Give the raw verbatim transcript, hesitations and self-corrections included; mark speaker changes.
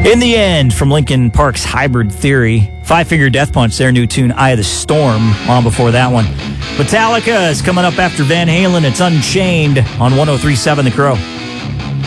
Speaker 1: In the End from Linkin Park's Hybrid Theory. Five Finger Death Punch, their new tune, Eye of the Storm, on before that one. Metallica is coming up after Van Halen. It's Unchained on one oh three point seven The Crow.